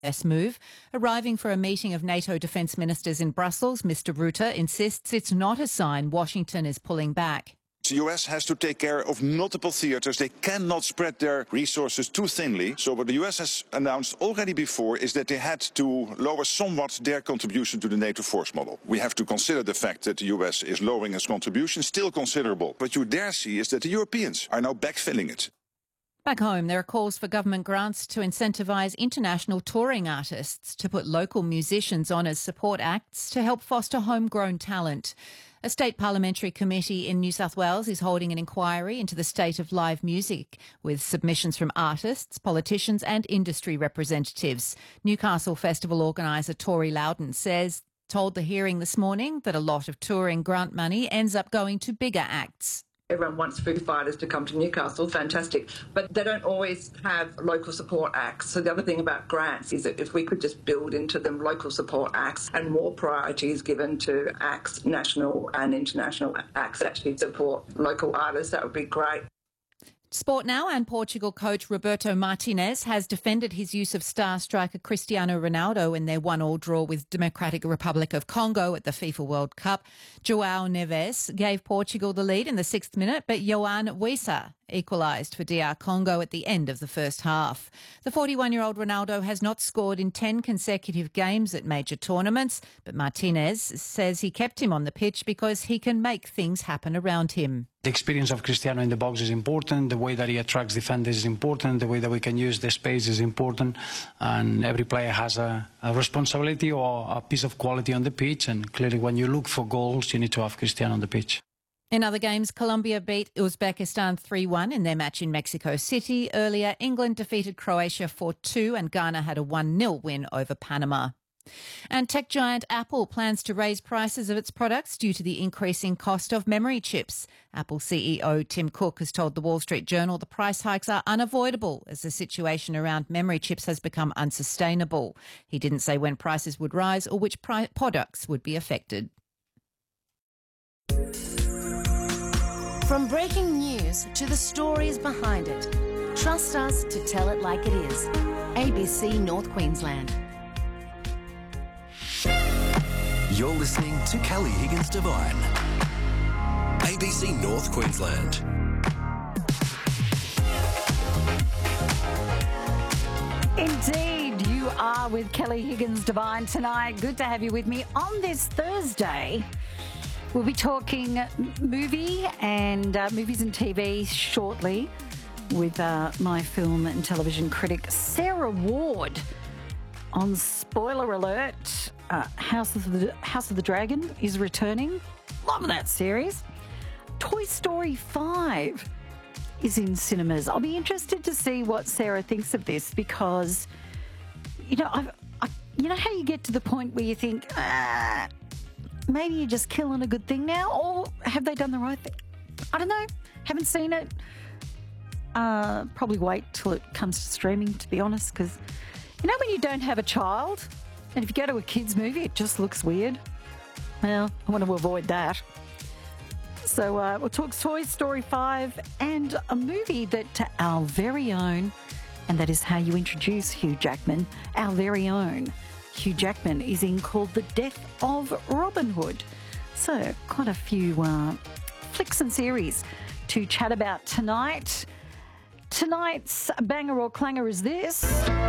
US move. Arriving for a meeting of NATO defence ministers in Brussels, Mr Rutte insists it's not a sign Washington is pulling back. The US has to take care of multiple theaters. They cannot spread their resources too thinly. So what the US has announced already before is that they had to lower somewhat their contribution to the NATO force model. We have to consider the fact that the US is lowering its contribution, still considerable. What you dare see is that the Europeans are now backfilling it. Back home, there are calls for government grants to incentivise international touring artists to put local musicians on as support acts to help foster homegrown talent. A state parliamentary committee in New South Wales is holding an inquiry into the state of live music with submissions from artists, politicians and industry representatives. Newcastle Festival organiser Tori Loudon told the hearing this morning that a lot of touring grant money ends up going to bigger acts. Everyone wants Foo Fighters to come to Newcastle, fantastic, but they don't always have local support acts. So the other thing about grants is that if we could just build into them local support acts and more priorities given to acts, national and international acts that actually support local artists, that would be great. Sport now, and Portugal coach Roberto Martinez has defended his use of star striker Cristiano Ronaldo in their 1-1 draw with Democratic Republic of Congo at the FIFA World Cup. João Neves gave Portugal the lead in the 6th minute, but Yoane Wissa equalised for DR Congo at the end of the first half. The 41-year-old Ronaldo has not scored in 10 consecutive games at major tournaments, but Martinez says he kept him on the pitch because he can make things happen around him. The experience of Cristiano in the box is important, the way that he attracts defenders is important, the way that we can use the space is important, and every player has a responsibility or a piece of quality on the pitch, and clearly when you look for goals, you need to have Cristiano on the pitch. In other games, Colombia beat Uzbekistan 3-1 in their match in Mexico City. Earlier, England defeated Croatia 4-2 and Ghana had a 1-0 win over Panama. And tech giant Apple plans to raise prices of its products due to the increasing cost of memory chips. Apple CEO Tim Cook has told the Wall Street Journal the price hikes are unavoidable as the situation around memory chips has become unsustainable. He didn't say when prices would rise or which products would be affected. From breaking news to the stories behind it, trust us to tell it like it is. ABC North Queensland. You're listening to Kelly Higgins Devine. ABC North Queensland. Indeed, you are with Kelly Higgins Devine tonight. Good to have you with me on this Thursday. We'll be talking movies and TV shortly with my film and television critic Sarah Ward on Spoiler Alert. House of the Dragon is returning. Love that series. Toy Story 5 is in cinemas. I'll be interested to see what Sarah thinks of this because, you know how you get to the point where you think, maybe you're just killing a good thing now, or have they done the right thing? I don't know. Haven't seen it. Probably wait till it comes to streaming, to be honest, because you know when you don't have a child and if you go to a kids movie, it just looks weird. Well, I want to avoid that. So we'll talk Toy Story 5 and a movie that our very own, and that is how you introduce Hugh Jackman, our very own Hugh Jackman is in, called The Death of Robin Hood. So quite a few flicks and series to chat about tonight. Tonight's banger or clanger is this.